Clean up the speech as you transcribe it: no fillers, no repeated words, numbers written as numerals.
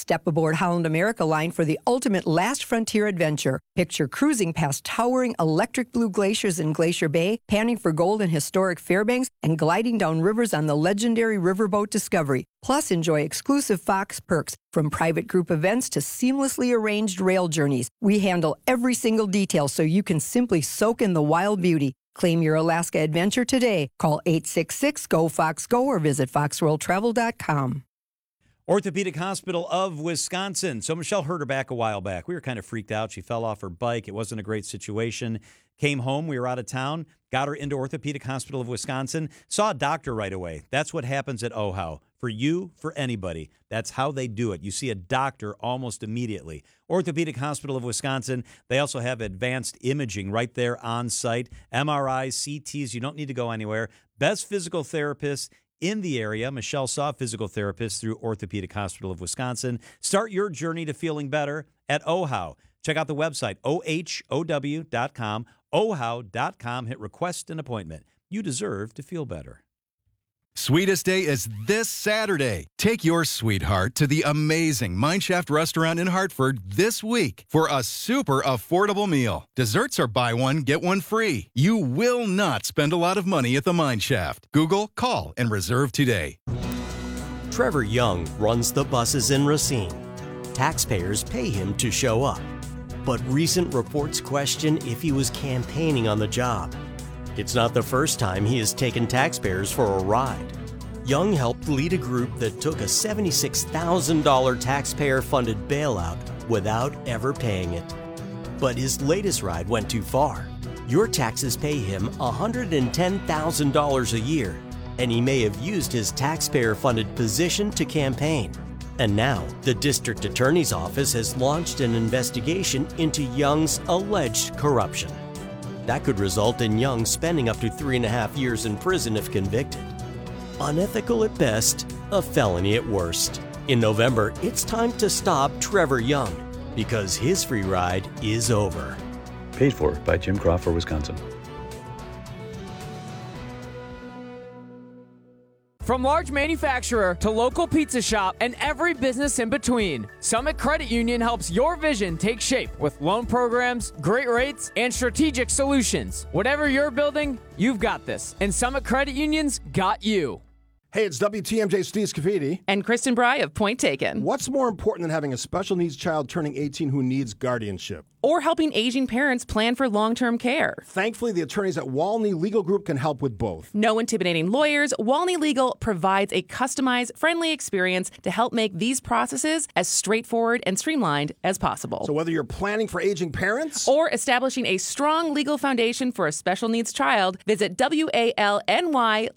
Step aboard Holland America Line for the ultimate last frontier adventure. Picture cruising past towering electric blue glaciers in Glacier Bay, panning for gold in historic Fairbanks, and gliding down rivers on the legendary riverboat Discovery. Plus, enjoy exclusive Fox perks, from private group events to seamlessly arranged rail journeys. We handle every single detail so you can simply soak in the wild beauty. Claim your Alaska adventure today. Call 866-GO-FOX-GO or visit foxworldtravel.com. Orthopedic Hospital of Wisconsin. So Michelle hurt her back a while back. We were kind of freaked out. She fell off her bike. It wasn't a great situation. Came home. We were out of town. Got her into Orthopedic Hospital of Wisconsin. Saw a doctor right away. That's what happens at OHAU. For you, for anybody. That's how they do it. You see a doctor almost immediately. Orthopedic Hospital of Wisconsin. They also have advanced imaging right there on site. MRIs, CTs. You don't need to go anywhere. Best physical therapists in the area. Michelle saw a physical therapist through Orthopedic Hospital of Wisconsin. Start your journey to feeling better at OHAU. Check out the website, OHOW.com, OHOW.com. Hit request an appointment. You deserve to feel better. Sweetest Day is this Saturday. Take your sweetheart to the amazing Mineshaft restaurant in Hartford this week for a super affordable meal. Desserts are buy one, get one free. You will not spend a lot of money at the Mineshaft. Google, call, and reserve today. Trevor Young runs the buses in Racine. Taxpayers pay him to show up. But recent reports question if he was campaigning on the job. It's not the first time he has taken taxpayers for a ride. Young helped lead a group that took a $76,000 taxpayer-funded bailout without ever paying it. But his latest ride went too far. Your taxes pay him $110,000 a year, and he may have used his taxpayer-funded position to campaign. And now, the district attorney's office has launched an investigation into Young's alleged corruption. That could result in Young spending up to 3.5 years in prison if convicted. Unethical at best, a felony at worst. In November, it's time to stop Trevor Young, because his free ride is over. Paid for by Jim Croft for Wisconsin. From large manufacturer to local pizza shop and every business in between, Summit Credit Union helps your vision take shape with loan programs, great rates, and strategic solutions. Whatever you're building, you've got this. And Summit Credit Union's got you. Hey, it's WTMJ Steve Scafidi. And Kristen Bry of Point Taken. What's more important than having a special needs child turning 18 who needs guardianship? Or helping aging parents plan for long-term care. Thankfully, the attorneys at Walney Legal Group can help with both. No intimidating lawyers, Walney Legal provides a customized, friendly experience to help make these processes as straightforward and streamlined as possible. So whether you're planning for aging parents or establishing a strong legal foundation for a special needs child, visit WALNY